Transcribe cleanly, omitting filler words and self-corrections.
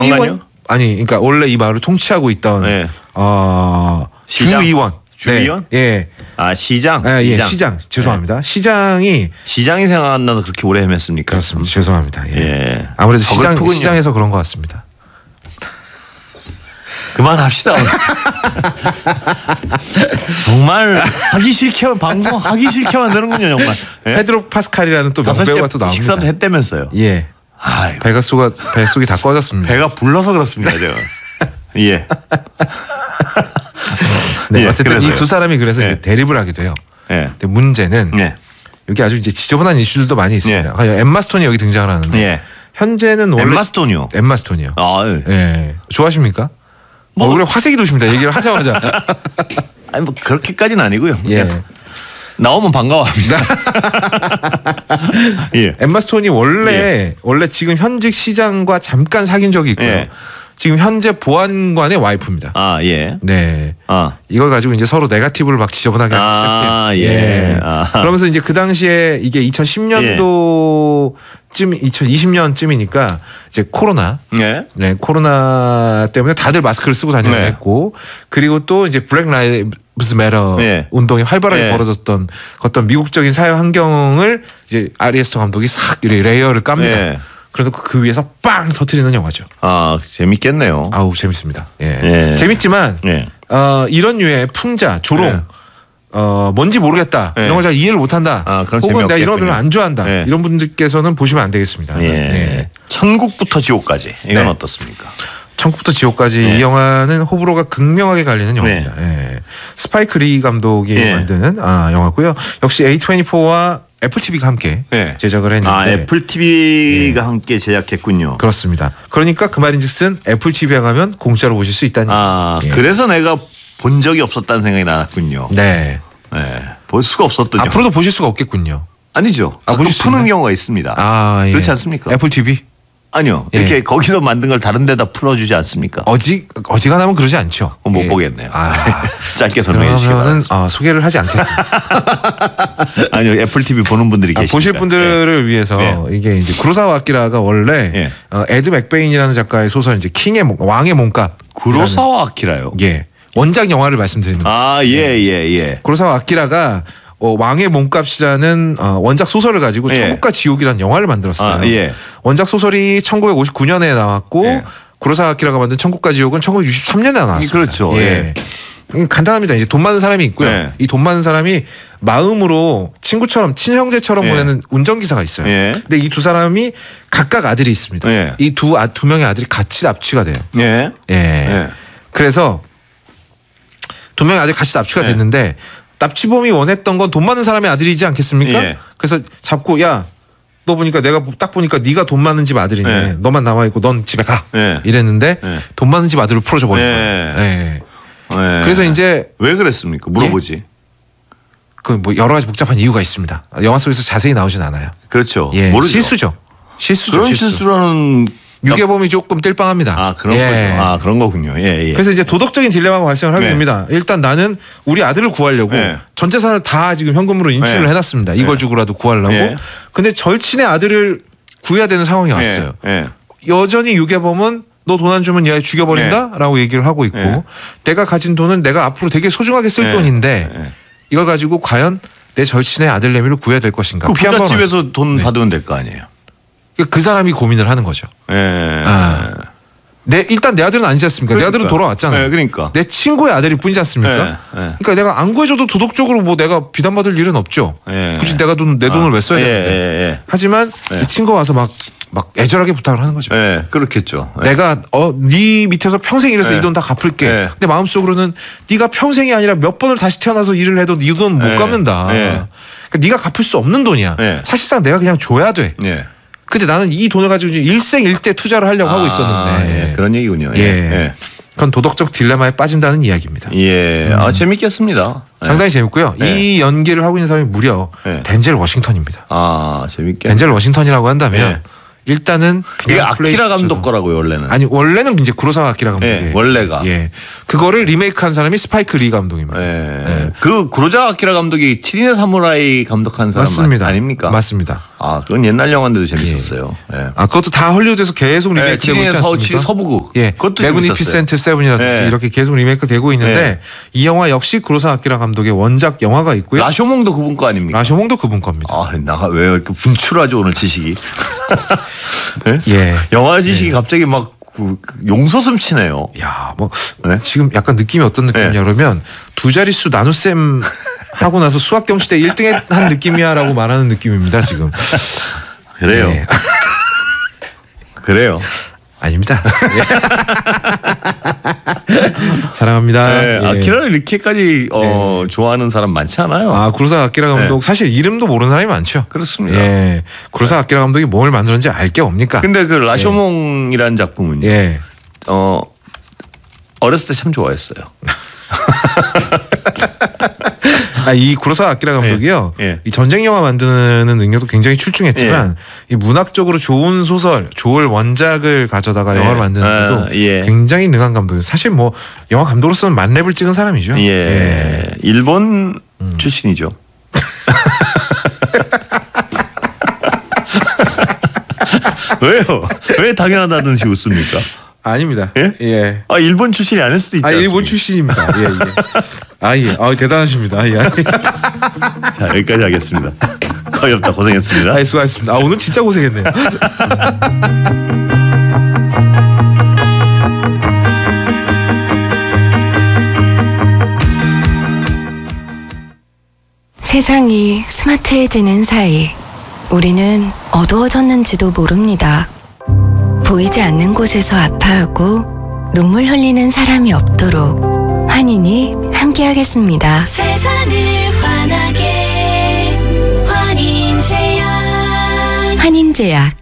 정말요? 아니, 그러니까 원래 이 마을을 통치하고 있던 네. 주의원. 주의원? 네. 예. 아 시장. 예, 시장. 죄송합니다. 네. 시장이 생각 안 나서 그렇게 오래 헤맸습니까? 그렇습니다. 죄송합니다. 예. 예. 아무래도 서글프군요. 시장에서 그런 것 같습니다. 그만합시다. 정말 하기 싫게 방송 하기 싫게 만드는군요 정말. 예? 페드로 파스칼이라는 또 명배우가 또 나옵니다. 식사도 했다면서요. 예. 아이, 뱃속이 다 꺼졌습니다. 배가 불러서 그렇습니다 제가. 예. 네, 예, 어쨌든 이 그래서요. 두 사람이 그래서 예. 대립을 하게 돼요. 예. 근데 문제는 예. 여기 아주 이제 지저분한 이슈들도 많이 있습니다. 엠마 스톤이 여기 등장을 하는데 예. 현재는 원래 엠마 스톤이요. 엠마 스톤이요. 아, 예. 예. 좋아하십니까? 얼굴에 화색이 도십니다. 얘기를 하자마자. 아니 뭐 그렇게까지는 아니고요. 예. 그냥 나오면 반가워합니다. 예. 엠마 스톤이 원래 지금 현직 시장과 잠깐 사귄 적이 있고요. 예. 지금 현재 보안관의 와이프입니다. 아 예. 네. 아. 이걸 가지고 이제 서로 네거티브를 막 지저분하게 하기 시작해요. 아 예. 아. 그러면서 이제 그 당시에 이게 2010년도쯤 2020년쯤이니까 이제 코로나. 예. 네, 코로나 때문에 다들 마스크를 쓰고 다니는 네. 했고 그리고 또 이제 블랙 라이브스 매터 네. 운동이 활발하게 네. 벌어졌던 어떤 미국적인 사회 환경을 이제 아리 에스터 감독이 싹 이렇게 레이어를 깝니다. 네. 그래서 그 위에서 빵 터트리는 영화죠. 아 재밌겠네요. 아우 재밌습니다. 예. 예. 재밌지만 예. 이런 류의 풍자, 조롱, 네. 뭔지 모르겠다. 네. 이런 걸 잘 이해를 못한다. 아, 그럼 혹은 내가 이런 걸 재미없겠군요. 별로 안 좋아한다. 네. 이런 분들께서는 보시면 안 되겠습니다. 예. 예. 천국부터 지옥까지 이건 네. 어떻습니까? 천국부터 지옥까지 네. 이 영화는 호불호가 극명하게 갈리는 영화입니다. 예. 스파이크 리 감독이 네. 만드는 영화고요. 역시 A24와 애플 TV가 함께 네. 제작을 했는데 아 애플 TV가 함께 제작했군요. 그렇습니다. 그러니까 그 말인즉슨 애플 TV에 가면 공짜로 보실 수 있다는 아 예. 그래서 내가 본 적이 없었다는 생각이 나왔군요. 네. 네. 볼 수가 없었더니 앞으로도 보실 수가 없겠군요. 아니죠. 아, 가끔 보실 수 푸는 있나요? 경우가 있습니다. 아, 예. 그렇지 않습니까? 애플 TV 아니요. 예. 이렇게 거기서 만든 걸 다른 데다 풀어주지 않습니까? 어지간하면 그러지 않죠. 못 예. 보겠네요. 아, 짧게 설명해 주시기 그러면은 바랍니다. 소개를 하지 않겠습니다. 아니요. 애플 TV 보는 분들이 계십니다. 보실 분들을 위해서 네. 이게 이제 구로사와 아키라가 원래 예. 에드 맥베인이라는 작가의 소설 이제 왕의 몸값 구로사와 아키라요. 예 원작 영화를 말씀드리는 거예요. 아, 예. 구로사와 아키라가 왕의 몸값이라는 원작 소설을 가지고 예. 천국과 지옥이라는 영화를 만들었어요. 아, 예. 원작 소설이 1959년에 나왔고 예. 구로사와 아키라가 만든 천국과 지옥은 1963년에 나왔습니다. 그렇죠. 예. 간단합니다. 이제 돈 많은 사람이 있고요. 예. 이 돈 많은 사람이 마음으로 친구처럼 친형제처럼 예. 보내는 운전기사가 있어요. 예. 근데 이 두 사람이 각각 아들이 있습니다. 예. 이 두 명의 아들이 같이 납치가 돼요. 예. 예. 예. 그래서 두 명의 아들이 같이 납치가 예. 됐는데 납치범이 원했던 건 돈 많은 사람의 아들이지 않겠습니까? 예. 그래서 잡고 야, 너 보니까 내가 딱 보니까 네가 돈 많은 집 아들이네. 예. 너만 남아 있고 넌 집에 가. 예. 이랬는데 예. 돈 많은 집 아들을 풀어줘 버린 예. 거예요. 예. 예. 그래서 이제 왜 그랬습니까? 물어보지. 그 뭐 여러 가지 복잡한 이유가 있습니다. 영화 속에서 자세히 나오진 않아요. 그렇죠. 예, 모르죠. 실수죠. 그런 실수. 실수라는 유괴범이 조금 띨빵합니다. 아 그런 예. 거죠. 아 그런 거군요. 예. 그래서 이제 도덕적인 딜레마가 발생을 하게 네. 됩니다. 일단 나는 우리 아들을 구하려고 네. 전 재산을 다 지금 현금으로 인출을 네. 해놨습니다. 이걸 네. 주고라도 구하려고. 네. 근데 절친의 아들을 구해야 되는 상황이 왔어요. 예. 여전히 유괴범은 너 돈 안 주면 얘 죽여버린다라고 얘기를 하고 있고 네. 내가 가진 돈은 내가 앞으로 되게 소중하게 쓸 네. 돈인데 네. 이걸 가지고 과연 내 절친의 아들 내미를 구해야 될 것인가. 그 피한 번 부잣집에서 돈 받으면 될 거 아니에요. 그 사람이 고민을 하는 거죠. 예. 아. 일단 내 아들은 아니지 않습니까? 내 아들은 돌아왔잖아요. 네, 그러니까. 내 친구의 아들일 뿐이지 않습니까? 네, 네. 그러니까 내가 안 구해줘도 도덕적으로 뭐 내가 비난받을 일은 없죠. 네. 굳이 내가 내 돈을 왜 써야 되는데. 예. 하지만 네. 이 친구가 와서 막 애절하게 부탁을 하는 거죠. 예. 그렇겠죠. 예. 내가 네 밑에서 평생 일해서 네. 이 돈 다 갚을게. 네. 근데 마음속으로는 네가 평생이 아니라 몇 번을 다시 태어나서 일을 해도 네 돈 못 네. 갚는다. 네. 그러니까 네가 갚을 수 없는 돈이야. 네. 사실상 내가 그냥 줘야 돼. 예. 근데 나는 이 돈을 가지고 이제 일생일대 투자를 하려고 하고 있었는데. 예. 그런 얘기군요. 예. 그건 도덕적 딜레마에 빠진다는 이야기입니다. 예. 아 재밌겠습니다. 예. 상당히 재밌고요. 네. 이 연기를 하고 있는 사람이 무려 네. 덴젤 워싱턴입니다. 아 재밌게. 덴젤 워싱턴이라고 한다면 네. 일단은 이게 그냥 아키라 감독 거라고요 원래는. 아니 원래는 이제 구로사와 아키라 감독이에요. 예. 원래가. 예. 그거를 리메이크한 사람이 스파이크 리 감독입니다. 예. 그 구로자 아키라 감독이 7인의 사무라이 감독한 사람 맞습니다. 아닙니까? 맞습니다. 아, 그건 옛날 영화인데도 재밌었어요. 예. 아, 그것도 다 헐리우드에서 계속 리메이크되고 있지 않습니까? 서부국. 예, 그것도 매그니피센트 세븐이라든지 예. 이렇게 계속 리메이크되고 있는데 이 영화 역시 구로사와 아키라 감독의 원작 영화가 있고요. 라쇼몽도 그분 거 아닙니까? 라쇼몽도 그분 겁니다. 아, 나가 왜 이렇게 분출하죠 오늘 지식이? 예? 예. 영화 지식이 갑자기 막 용솟음 치네요. 야, 뭐 네? 지금 약간 느낌이 어떤 느낌이냐 그러면 두 자릿수 나눗셈 하고 나서 수학 경시대 1등 한 느낌이야라고 말하는 느낌입니다 지금. 그래요. 예. 그래요. 아닙니다. 예. 사랑합니다. 네, 예. 아키라를 이렇게까지 좋아하는 사람 많지 않아요. 아, 구로사와 아키라 감독 사실 이름도 모르는 사람이 많죠. 그렇습니다. 예. 구로사와 아키라 감독이 뭘 만들었는지 알 게 옵니까? 근데 그 라쇼몽이라는 작품은요. 예. 어렸을 때 참 좋아했어요. 아, 이 구로사와 아키라 감독이요. 예. 이 전쟁 영화 만드는 능력도 굉장히 출중했지만 이 문학적으로 좋은 소설, 좋은 원작을 가져다가 영화를 만드는 것도 굉장히 능한 감독이에요. 사실 뭐 영화 감독으로서는 만렙을 찍은 사람이죠. 예. 일본 출신이죠. 왜요? 왜 당연하다는 식 웃습니까? 아닙니다. 예? 예. 아, 일본 출신이 아닐 수도 있지 않습니까? 일본 출신입니다. 예, 예. 아, 예. 아, 대단하십니다. 예. 자, 여기까지 하겠습니다. 거의 없다. 고생했습니다. 아, 수고하셨습니다. 아, 오늘 진짜 고생했네요. 세상이 스마트해지는 사이 우리는 어두워졌는지도 모릅니다. 보이지 않는 곳에서 아파하고 눈물 흘리는 사람이 없도록 환인이 함께하겠습니다. 세상을 환하게 환인제약 환인제약